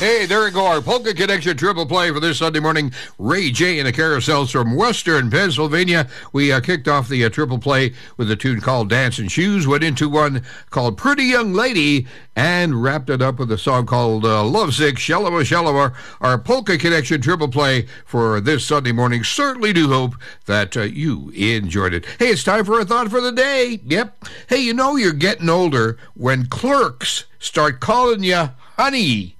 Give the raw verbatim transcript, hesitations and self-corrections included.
Hey, there we go. Our Polka Connection triple play for this Sunday morning. Ray J and the Carousels from Western Pennsylvania. We uh, kicked off the uh, triple play with a tune called Dancing Shoes, went into one called Pretty Young Lady, and wrapped it up with a song called uh, Lovesick, Shallower, Shallower. Our Polka Connection triple play for this Sunday morning. Certainly do hope that uh, you enjoyed it. Hey, it's time for a thought for the day. Yep. Hey, you know you're getting older when clerks start calling you honey.